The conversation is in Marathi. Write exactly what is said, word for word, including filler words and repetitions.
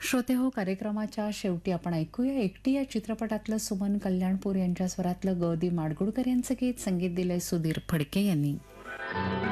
श्रोते हो, कार्यक्रमाच्या शेवटी आपण ऐकूया एकटी या चित्रपटातलं सुमन कल्याणपूर यांच्या स्वरातलं ग दी माडगुळकर यांचं गीत. संगीत दिलंय सुधीर फडके यांनी.